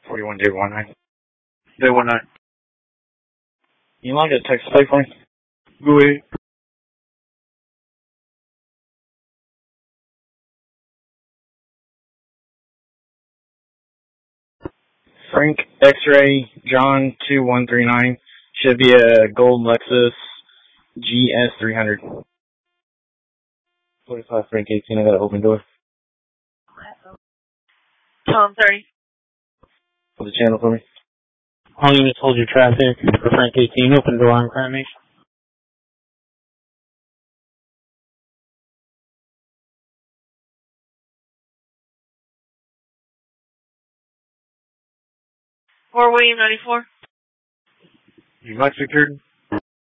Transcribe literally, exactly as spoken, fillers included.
forty-one J one nine. J one nine. You want to get a text play for me? Go ahead. Frank X-Ray John two one three nine. Should be a gold Lexus G S three hundred. forty-five Frank eighteen, I got an open door. Tom thirty. For the channel for me. All units hold your traffic for Frank eighteen, open door on Crime Nation. Fort William ninety-four. You mic secured?